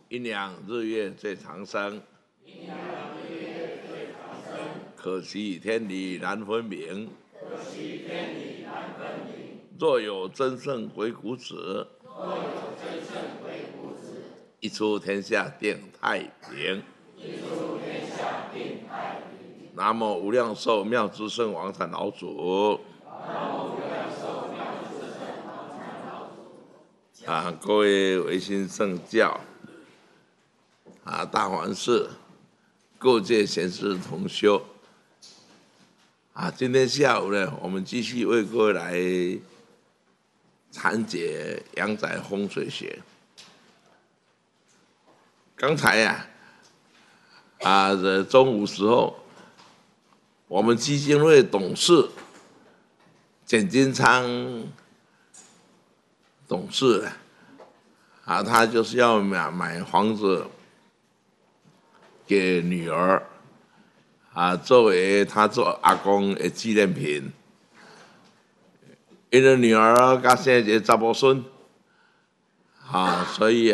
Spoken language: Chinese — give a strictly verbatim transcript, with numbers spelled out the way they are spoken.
阴阳日月最长生， 阴阳日月最长生。 可惜天理难分明， 可惜天理难分明。 若有真圣鬼谷子， 若有真圣鬼谷子， 一出天下定太平。 一出天下定太平。 南无无量寿妙智圣王禅老祖。 南无无量寿妙智圣王禅老祖。 啊，各位维新圣教啊，大环寺各界贤士同修啊，今天下午呢，我们继续为各位来谈解阳宅风水学。刚才呀、啊，啊，中午时候，我们基金会董事简金昌董事啊，他就是要买买房子给女儿啊，作为他做阿公的纪念品。因为女儿甲生一个查某孙啊，所以